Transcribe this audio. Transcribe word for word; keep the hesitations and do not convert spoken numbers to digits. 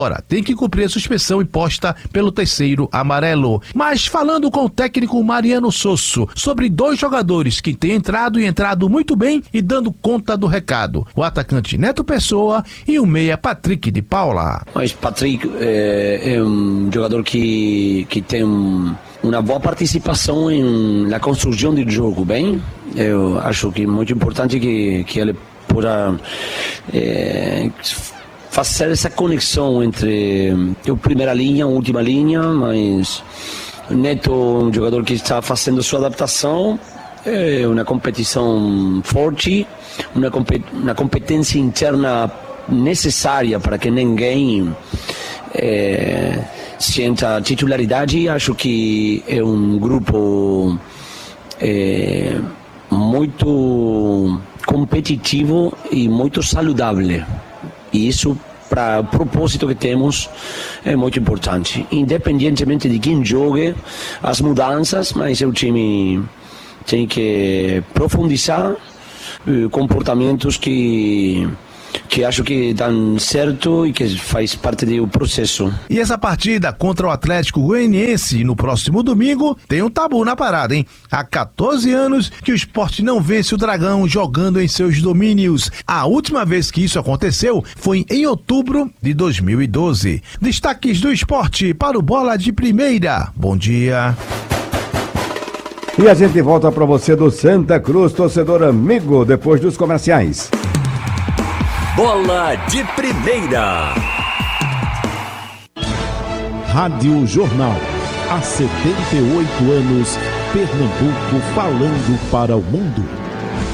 Ora, tem que cumprir a suspensão imposta pelo terceiro amarelo. Mas falando com o técnico Mariano Sosso sobre dois jogadores que têm entrado e entrado muito bem e dando conta do recado, o atacante Neto Pessoa e o meia Patrick de Paula. Mas Patrick é, é um jogador que, que tem um, uma boa participação em, na construção do jogo, bem? Eu acho que é muito importante que, que ele possa é, fazer essa conexão entre a primeira linha e a última linha, mas Neto é um jogador que está fazendo sua adaptação, é uma competição forte, uma, uma competência interna necessária para que ninguém é, sinta titularidade. Acho que é um grupo é, muito competitivo e muito saudável. E isso, para o propósito que temos, é muito importante. Independentemente de quem jogue, as mudanças, mas o time tem que profundizar eh, comportamentos que, que acho que dão certo e que faz parte do processo. E essa partida contra o Atlético Goianiense no próximo domingo tem um tabu na parada, hein? Há quatorze anos que o Sport não vence o Dragão jogando em seus domínios. A última vez que isso aconteceu foi em outubro de dois mil e doze. Destaques do Sport para o Bola de Primeira. Bom dia. E a gente volta para você do Santa Cruz, torcedor amigo, depois dos comerciais. Bola de Primeira. Rádio Jornal. Há setenta e oito anos, Pernambuco falando para o mundo.